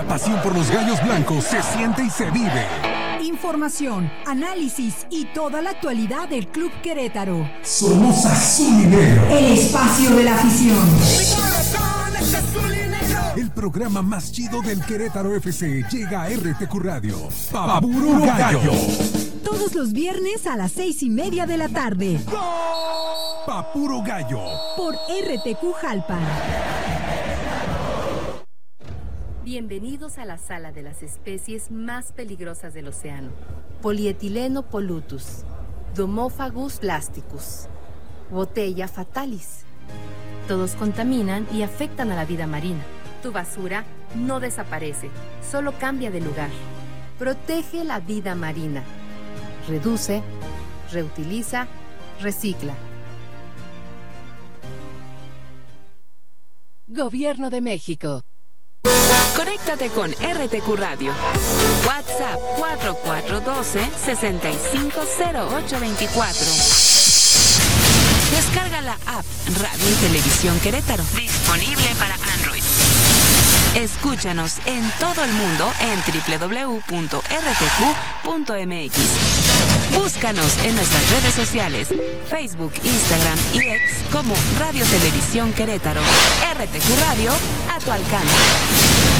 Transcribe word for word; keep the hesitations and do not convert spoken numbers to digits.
La pasión por los gallos blancos se siente y se vive. Información, análisis y toda la actualidad del Club Querétaro. Somos Azul y Negro. El espacio de la afición. El programa más chido del Querétaro F C llega a R T Q Radio. Pa' puro gallo. Todos los viernes a las seis y media de la tarde. Pa' puro gallo. Por R T Q Jalpan. Bienvenidos a la sala de las especies más peligrosas del océano. Polietileno pollutus, Domophagus plasticus, Botella fatalis. Todos contaminan y afectan a la vida marina. Tu basura no desaparece, solo cambia de lugar. Protege la vida marina. Reduce, reutiliza, recicla. Gobierno de México. Conéctate con R T Q Radio. WhatsApp cuatro cuatro uno dos, seis cinco cero ocho dos cuatro. Descarga la app Radio y Televisión Querétaro. Disponible para Android. Escúchanos en todo el mundo en doble u doble u doble u punto r t q punto m x. Búscanos en nuestras redes sociales, Facebook, Instagram y X como Radio Televisión Querétaro. R T Q Radio a tu alcance.